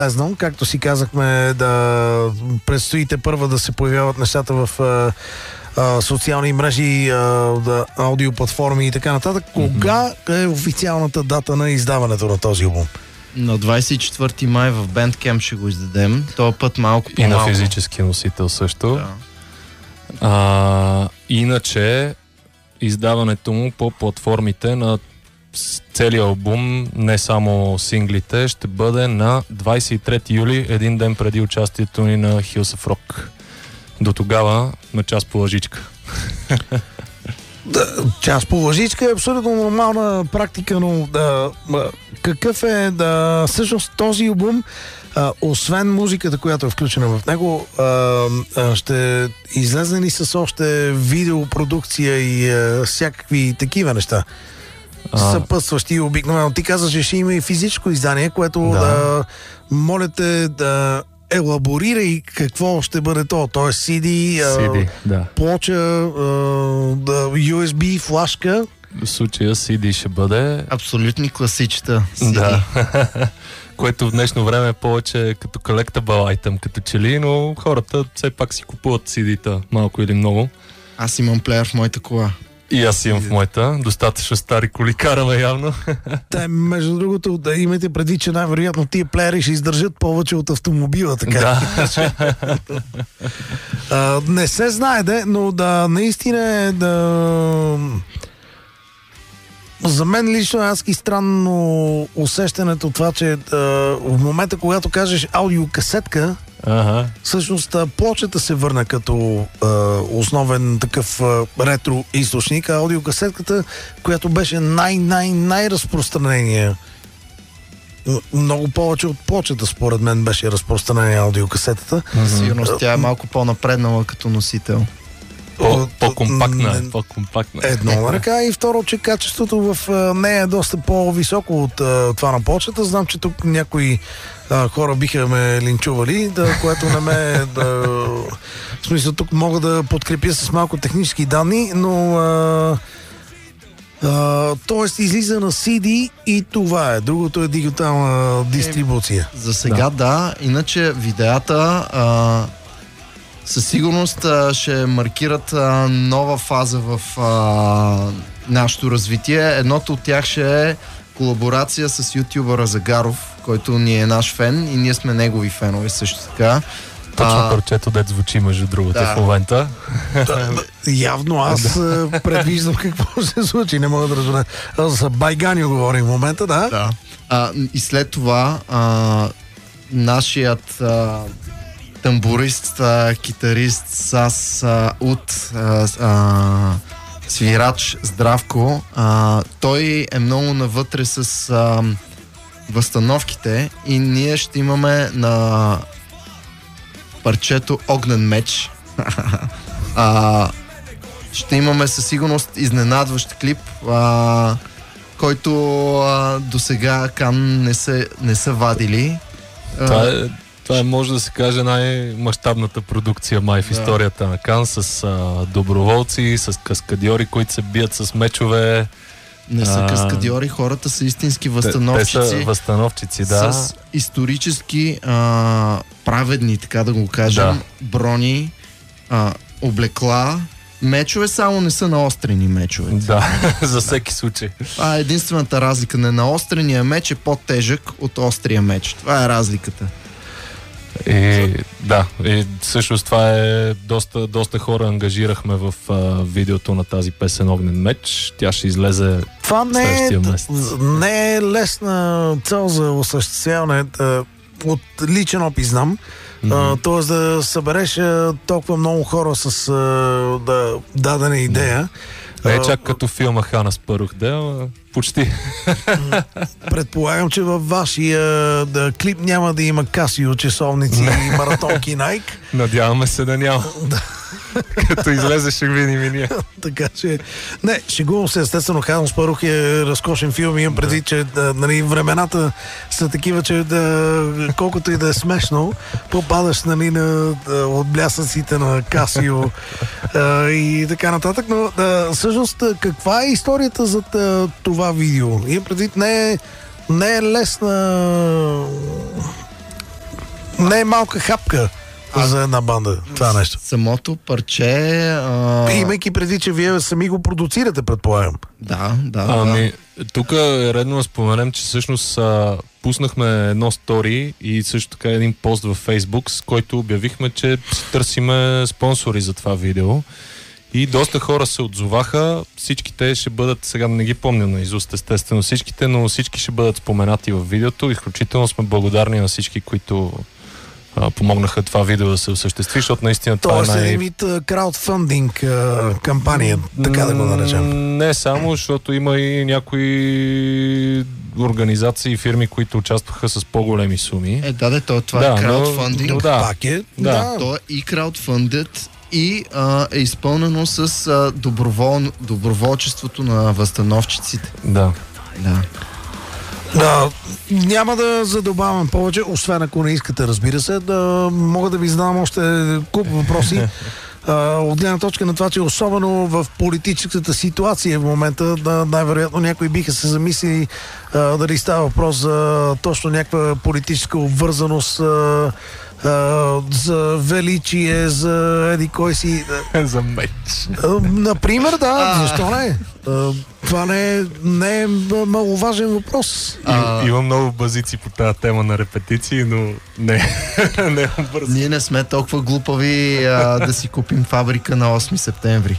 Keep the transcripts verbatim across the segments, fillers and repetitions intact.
знам, както си казахме, да предстоите първа да се появяват нещата в а, а, социални мрежи, а, да, аудиоплатформи и така нататък. Кога е официалната дата на издаването на този албум? На двадесет и четвърти май в Bandcamp ще го издадем. Този път малко И по-малко. на физически носител също. Да. А, иначе издаването му по платформите на целият албум, не само синглите, ще бъде на двадесет и трети юли, един ден преди участието ни на Hills of Rock. До тогава на час по лъжичка. Да, час по лъжичка е абсолютно нормална практика, но да, какъв е да, всъщност този албум, а, освен музиката, която е включена в него, а, а, ще излезе ли с още видеопродукция и а, всякакви такива неща? А... Съпътстващи обикновено. Ти казваш, че ще има и физическо издание, което да, да моля те да елаборирай какво ще бъде то. Т.е. си ди, си ди, да. плоча, да, ю ес би, флашка. В случая си ди ще бъде... Абсолютни класичета си ди. Да. Което в днешно време е повече като collectible item, като че ли, но хората все пак си купуват си ди-та, малко или много. Аз имам плеер в моята кола. И аз имам в моята. Достатъчно стари коли караме явно. Те, между другото, да имате предвид, че най-вероятно тия плеери ще издържат повече от автомобила. Така. Да. а, не се знае, де, но да наистина е да... За мен лично е адски странно усещането това, че а, в момента, когато кажеш аудиокасетка, Ага. всъщност плочата се върна като а, основен такъв а, ретро източник, а аудиокасетката, която беше най-най-най-разпространение. Много повече от плочата, според мен, беше разпространение аудиокасетата. Mm-hmm. Сигурно тя е малко по-напреднала като носител. По, по-компактна е, по-компактна. Едно на ръка и второ, че качеството в нея е доста по-високо от а, това на почета. Знам, че тук някои а, хора биха ме линчували, да, което не ме да... В смисъл, тук мога да подкрепя с малко технически данни, но а, а, тоест излиза на си ди и това е. Другото е дигитална дистрибуция. За сега да, да. Иначе видеята а, със сигурност а, ще маркират а, нова фаза в а, нашето развитие. Едното от тях ще е колаборация с ютубъра Загаров, който ни е наш фен и ние сме негови фенове също така. Точно а, парчето, дет звучи между другото да. в момента. Да, явно аз да. предвиждам какво ще се случи. Не мога да разбера. За Байгани говорим в момента, да? Да. А, и след това а, нашият а, тамбурист, а, китарист Сас а, от а, а, свирач Здравко, а, той е много навътре с а, възстановките и ние ще имаме на парчето Огнен меч. а, ще имаме със сигурност изненадващ клип, а, който а, до сега Кан не са, не са вадили. Това е, това е, може да се каже, най-мащабната продукция май в да. историята на Кан, с а, доброволци, с каскадьори, които се бият с мечове. Не са каскадьори, хората са истински възстановчици. Те, те са възстановчици, да. С исторически а, праведни, така да го кажем, да. брони, а, облекла. Мечове само не са наострени мечове. Да, за всеки случай. Това е единствената разлика. Не наострения меч е по-тежък от острия меч. Това е разликата. И да, и всъщност това е доста, доста хора ангажирахме в а, видеото на тази песен Огнен меч. Тя ще излезе това не следващия е, месец. Не е лесна цел за осъществяване. От личен опит знам. Mm-hmm. Тоест да събереш толкова много хора с а, да, дадена идея. Не е чак като филма Хана Спарух, да, почти. Предполагам, че във вашия да, клип няма да има Касио часовници и маратонки Nike. Надяваме се да няма. Като излезе, ще видим и ние. Така че... Не, шегувам се, естествено, Хана Спарух е разкошен филм. Имам преди, че да, нали, времената са такива, че да, колкото и да е смешно, попадаш нали, на, да, от блясъците на Касио а, и така нататък. Но да, всъщност, каква е историята за това видео? Имам преди, не е, не е лесна Не е малка хапка а, за една банда, това нещо. Самото парче... А... Имайки преди, че вие сами го продуцирате, предполагам. Да, да. Ами, тук е редно да споменем, че всъщност а, пуснахме едно стори и също така един пост във Фейсбук, с който обявихме, че си търсиме спонсори за това видео. И доста хора се отзоваха. Всичките ще бъдат, сега не ги помня наизуст, естествено всичките, но всички ще бъдат споменати в видеото. Изключително сме благодарни на всички, които а, помогнаха това видео да се осъществи, защото наистина това Тоест, е най... един вид краудфандинг кампания, така да го наречем. Не само, защото има и някои организации и фирми, които участваха с по-големи суми. Е, да, да, то, това да, е краудфандинг. Но, но, да. Пак е. Да. Да. То е и краудфандът, и а, е изпълнено с а, добровол, доброволчеството на възстановчиците. Да. Да. Да, няма да задобавам повече, освен ако не искате, разбира се, да мога да ви задам още куп въпроси. Uh, от гледна точка на това, че особено в политическата ситуация в момента, да, най-вероятно някои биха се замислили uh, дали става въпрос за точно някаква политическа обвързаност, uh, uh, за величие, за еди кой си. За меч. Uh, например, да, защо не? Uh, това не е, не е маловажен въпрос. А... Има много базици по тази тема на репетиции, но не, не е бързо. Ние не сме толкова глупави а, да си купим фабрика на осми септември.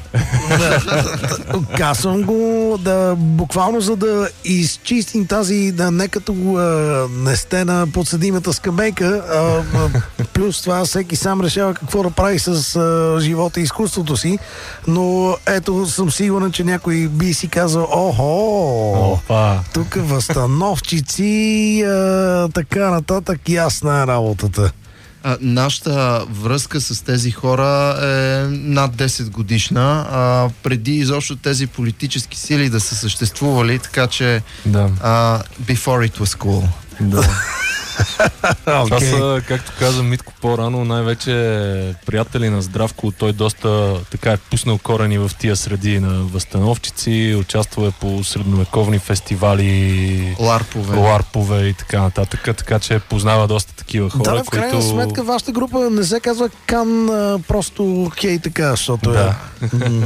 Казвам го да, буквално за да изчистим тази, да не като а, не сте на подсъдимата скамейка, а, а, плюс това всеки сам решава какво да прави с а, живота и изкуството си, но ето съм сигурен, че някой би си казал, охо, Опа. тук възстановчици, а, така нататък, ясна е работата. А, нашата връзка с тези хора е над десет годишна, а, преди изобщо тези политически сили да са съществували, така че да. а, before it was cool. Да. Okay. Това са, както каза Митко по-рано, най-вече приятели на Здравко. Той доста така е пуснал корени в тия среди на възстановчици, участвал е по средновековни фестивали, ларпове, ларпове и така нататък, така че познава доста такива хора, да, в крайна които... сметка вашата група не се казва Кан, а, просто хей така, защото да. е м-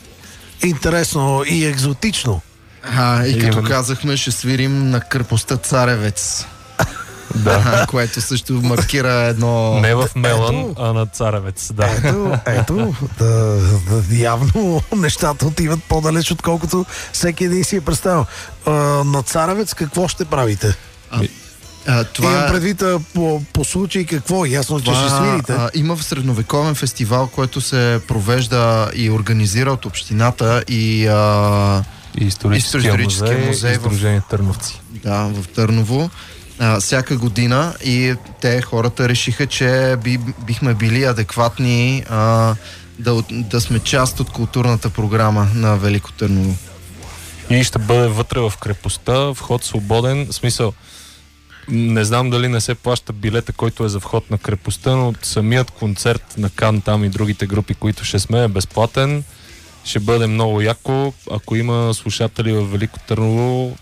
интересно и екзотично. А, и като Именно. казахме, ще свирим на крепостта Царевец. Да. Което също маркира едно... Не в Мелан, Ето. а на Царевец. Да. Ето, ето, да, да, явно нещата отиват по-далеч, отколкото всеки един си е представил. А, на Царевец какво ще правите? А, а, това Имам предвид а, по, по случай какво, ясно, че ще свирите. А, има в средновековен фестивал, който се провежда и организира от общината и... А, И историческия, историческия музей, музей и в- Сдружение Търновци. да, в Търново. А, всяка година и те, хората, решиха, че би, бихме били адекватни а, да, от- да сме част от културната програма на Велико Търново. И ще бъде вътре в крепостта, вход свободен, в смисъл, не знам дали не се плаща билета, който е за вход на крепостта, но самият концерт на Кан там и другите групи, които ще сме, е безплатен. Ще бъде много яко. Ако има слушатели в Велико Търново,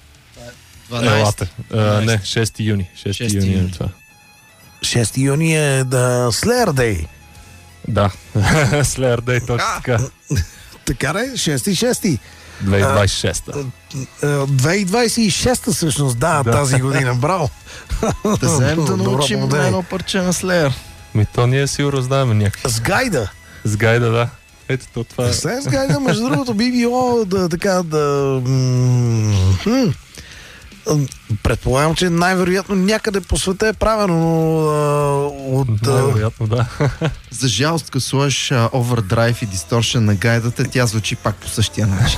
елате. А, не, шести юни. шести шести юни е юни. това. шести юни е да Slayer Day. Да, Slayer Day, точно така. Така ли? шести шести. две хиляди двадесет и шеста. две хиляди двадесет и шеста всъщност, да, Да. тази година. Браво! Да вземем да Добро научим благодарение. едно парче на Слеер. Ми то ние сигурно знаем някакви. С гайда. С гайда, да. Ето то това е. След с гайда, между другото, би било да така да... м- хм. Предполагам, че най-вероятно някъде по света е правено, но а, от... а, Най-вероятно, да. За жалост, като сложиш а, овердрайв и дисторшен на гайдата, тя звучи пак по същия начин.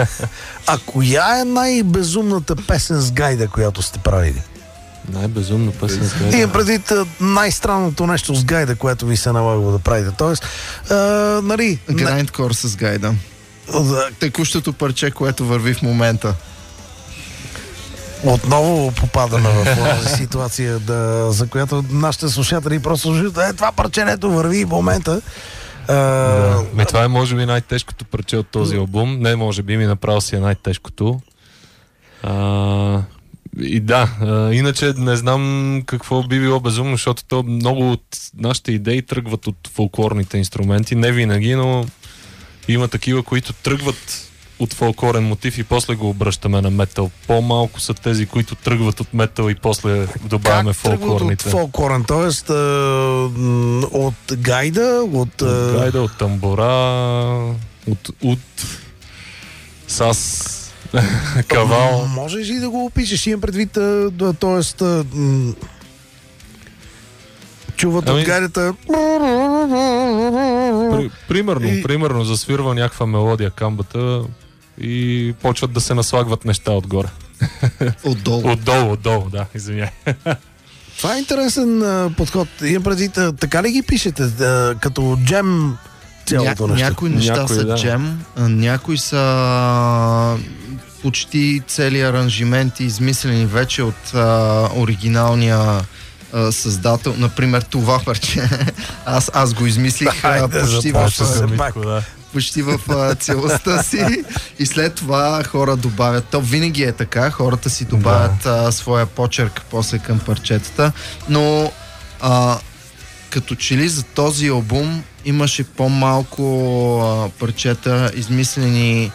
А коя е най-безумната песен с гайда, която сте правили? Най-безумно песен с гайда. Имам предвид а, най-странното нещо с гайда, което ви се налагало да правите. Тоест, а, нали... не- Грайндкор с гайда. да, Текущото парче, което върви в момента. отново попадаме в тази ситуация, да, за която нашите слушатели просто слушат, е, това парченето върви в момента. А, Да. Ми, това е може би най-тежкото парче от този албум. Не, може би ми направо си е най-тежкото. А, И да, а, иначе не знам какво би било безумно, защото то много от нашите идеи тръгват от фолклорните инструменти. Не винаги, но има такива, които тръгват от фолклорен мотив и после го обръщаме на метал. По-малко са тези, които тръгват от метал и после добавяме фолклорните. От фолклорен, т.е. от гайда, от... От гайда, от тамбора, от уд, сас, кавал. Можеш ли да го опишеш? Имам предвид, т.е. чуват ами... от гайдата... При, примерно, и... примерно засвирва някаква мелодия камбата и почват да се наслагват неща отгоре. Отдолу. Отдолу, отдолу, да, извиняй. Това е интересен а, подход. Имам предвид, а, така ли ги пишете? А, като джем цялото Ня, нещо? Някои неща някои, са да. джем, а, някои са почти цели аранжименти, измислени вече от а, оригиналния а, създател. Например, това парче. аз, аз го измислих а, почти в... Да. почти в а, целостта си и след това хора добавят. То винаги е така, хората си добавят да. а, своя почерк после към парчетата, но а, като че ли за този албум имаше по-малко а, парчета измислени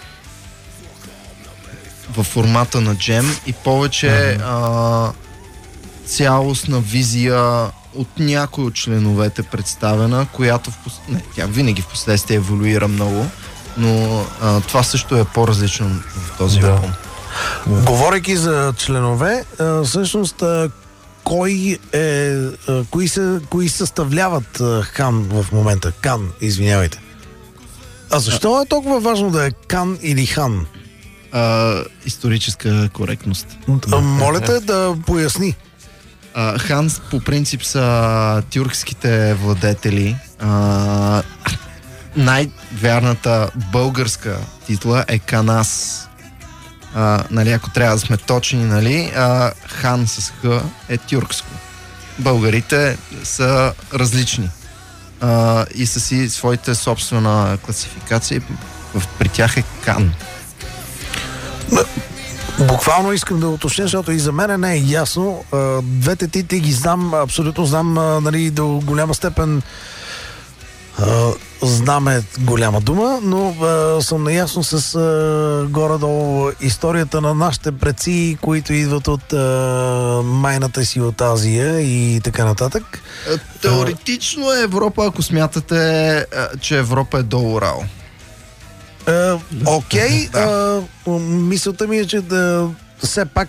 в формата на джем и повече а, цялостна визия от някой от членовете представена, която в пос... не, тя винаги в последствие еволюира много, но а, това също е по-различно в този да. албум. Говорейки за членове, а, всъщност а, кой е, а, кои, са, кои съставляват а, Хан в момента? Кан, извинявайте. А защо е толкова важно да е Кан или Хан? А, историческа коректност. А, моля те да поясни. Uh, Хан по принцип са тюркските владетели. Uh, най-вярната българска титла е Канас. Uh, нали, ако трябва да сме точни, нали, uh, Хан с Х е тюркско. Българите са различни uh, и са си своите собствена класификация. При тях е Кан. Буквално искам да уточня, защото и за мен не е ясно. Двете титли ги знам, абсолютно знам, нали, до голяма степен знам е голяма дума, но съм наясно с горе-долу историята на нашите предци, които идват от майната си от Азия и така нататък. Теоретично е Европа, ако смятате, че Европа е до Урал. Окей, okay, да. Мисълта ми е, че да все пак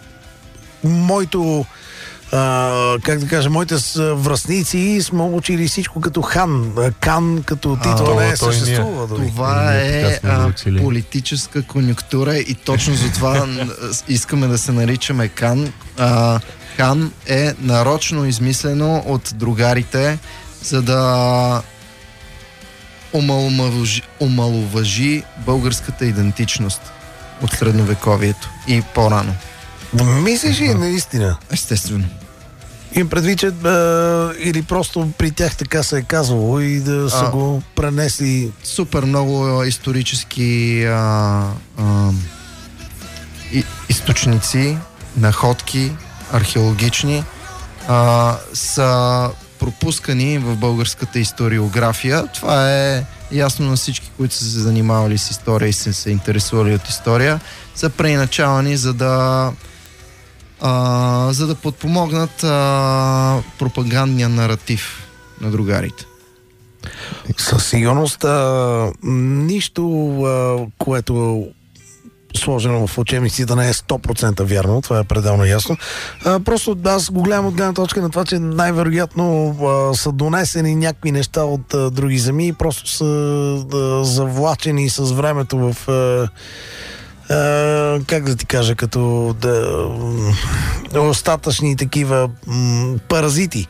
моето а, как да кажа, моите връстници сме учили всичко като Хан. Кан като титул не е съществува. Това е а, политическа конюнктура и точно за това искаме да се наричаме Кан. А, Хан е нарочно измислено от другарите, за да омаловажи, омаловажи българската идентичност от средновековието и по-рано. Мислиш ли наистина? Естествено. Им предвид, че е, или просто при тях така се е казвало и да са а, го пренесли. Супер много исторически а, а, и, източници, находки, археологични а, са пропускани в българската историография. Това е ясно на всички, които са се занимавали с история и са се интересували от история. Са преиначавани, за да а, за да подпомогнат а, пропагандния наратив на другарите. Със сигурност а, нищо, а, което сложено в учебниците не е сто процента вярно, това е пределно ясно. А, просто аз го гледам от гледна точка на това, че най-вероятно а, са донесени някакви неща от а, други земи и просто са а, завлачени с времето в а, а, как да ти кажа, като да, остатъчни такива м, паразити.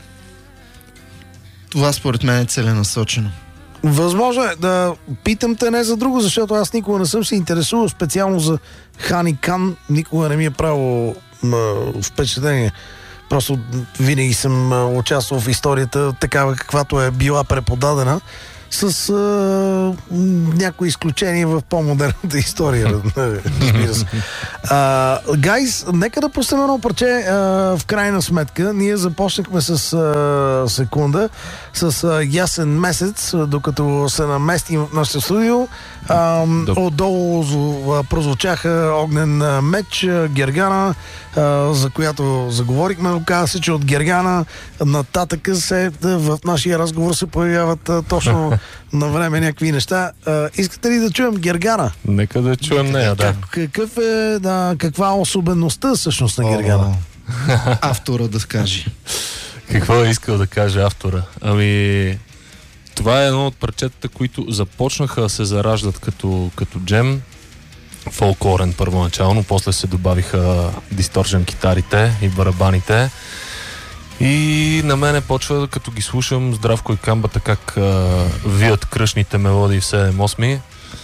Това според мен е целенасочено. Възможно е да питам те не за друго, защото аз никога не съм се интересувал специално за Хан и Кан. Никога не ми е правило м- впечатление. Просто винаги съм участвал в историята такава, каквато е била преподадена. с а, някои изключения в по-модерната история. Разбира се. Гайс, нека да пуснем едно парче а, в крайна сметка. Ние започнахме с а, секунда, с а, ясен месец, докато се наместим в нашото студио. А, отдолу прозвучаха огнен меч, Гергана, а, за която заговорихме. Оказа се, че от Гергана нататък се, в нашия разговор се появяват а, точно на време някакви неща. А, искате ли да чуем Гергана? Нека да чуем нея, да. Как, какъв е, да, каква е особеността всъщност на Гергана? Автора да скаже. Какво е искал да каже автора? Ами, това е едно от парчетата, които започнаха да се зараждат като, като джем. Фолклорен първоначално, после се добавиха дисторжен китарите и барабаните. И на мене почва, като ги слушам Здравко и Камбата, как а, вият кръшните мелодии в седем осми.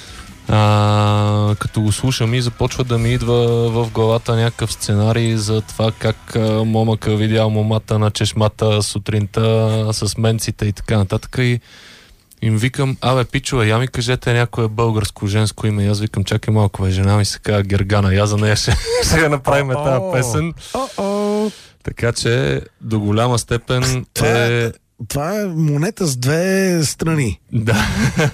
А, като го слушам и започва да ми идва в главата някакъв сценарий за това как а, момъка видял момата на чешмата сутринта с менците и така нататък. И им викам, абе, пичове, я ми кажете някое българско женско име. И аз викам, чакай малко, бе, жена ми се казва Гергана. Я за нея ще, ще направим тази песен. Така че до голяма степен това е... е... Това е монета с две страни. Да.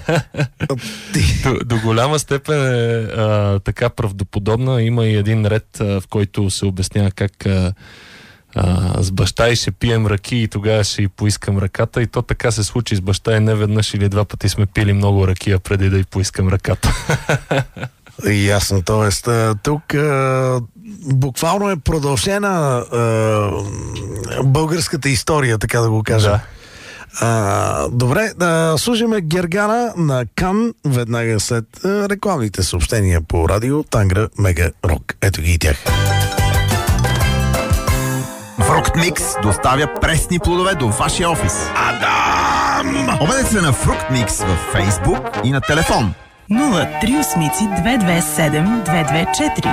до, до голяма степен е а, така правдоподобна. Има и един ред, а, в който се обяснява как а, а, с баща и ще пием ръки и тогава ще й поискам ръката. И то така се случи с баща и не веднъж или два пъти сме пили много ракия преди да й поискам ръката. Ясно, т.е. тук а, буквално е продължена а, българската история, така да го кажа. Да. А, добре, да слушаме Гергана на Кан веднага след а, рекламните съобщения по радио Тангра Мега Рок. Ето ги и тях. Фруктмикс доставя пресни плодове до вашия офис. Адам! Обадете се на Фруктмикс във Фейсбук и на телефон нула три осмици две две седем две две четири.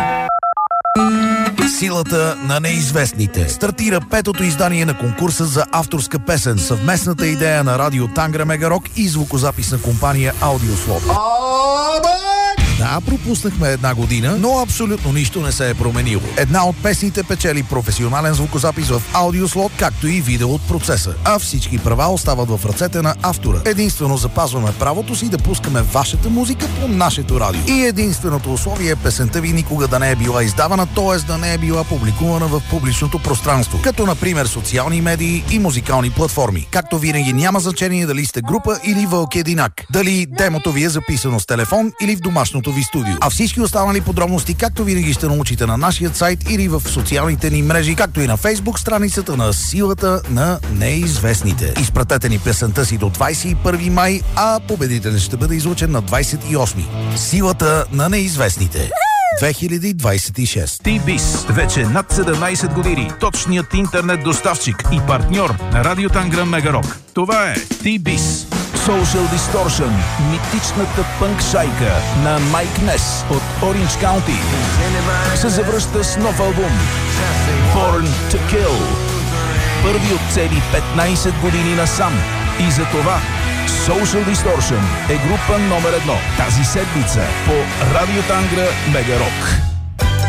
Силата на неизвестните. Стартира петото издание на конкурса за авторска песен, съвместната идея на радио Тангра Мега Рок и звукозаписна компания Аудиослот. Да, пропуснахме една година, но абсолютно нищо не се е променило. Една от песните печели професионален звукозапис в Аудиослот, както и видео от процеса. А всички права остават в ръцете на автора. Единствено запазваме правото си да пускаме вашата музика по нашето радио. И единственото условие е песента ви никога да не е била издавана, т.е. да не е била публикувана в публичното пространство, като например социални медии и музикални платформи. Както винаги няма значение дали сте група или вълк единак, дали демото ви е записано с телефон или в домашното ви студио. А всички останали подробности, както винаги, ще научите на нашия сайт или в социалните ни мрежи, както и на Фейсбук страницата на Силата на неизвестните. Изпратете ни песента си до двадесет и първи май, а победителят ще бъде излучен на двадесет и осми. Силата на неизвестните. две хиляди двадесет и шеста. T-Biz. Вече над седемнадесет години. Точният интернет доставчик и партньор на радио Тангра Мега Рок. Това е T-Biz. Social Distortion. Митичната пънк шайка на Майк Нес от Orange County се завръща с нов албум Born to Kill. Първи от цели петнадесет години насам. И за това Social Distortion е група номер едно тази седмица по радио Тангра Мега Рок.